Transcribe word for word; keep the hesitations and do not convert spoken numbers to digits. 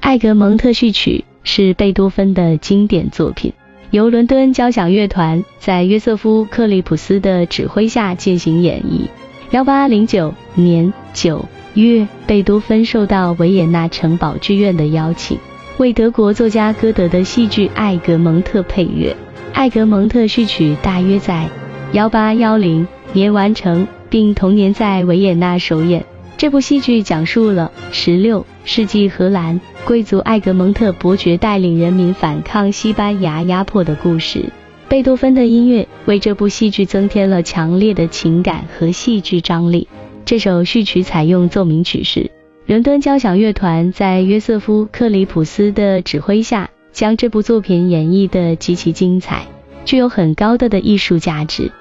艾格蒙特序曲是贝多芬的经典作品，由伦敦交响乐团在约瑟夫·克里普斯的指挥下进行演绎。一八零九年九月，贝多芬受到维也纳城堡剧院的邀请，为德国作家歌德的戏剧《艾格蒙特》配乐。艾格蒙特序曲大约在一八一零年完成，并同年在维也纳首演。这部戏剧讲述了十六世纪荷兰贵族艾格蒙特伯爵带领人民反抗西班牙压迫的故事。贝多芬的音乐为这部戏剧增添了强烈的情感和戏剧张力。这首序曲采用奏鸣曲式，伦敦交响乐团在约瑟夫·克里普斯的指挥下，将这部作品演绎得极其精彩，具有很高的的艺术价值。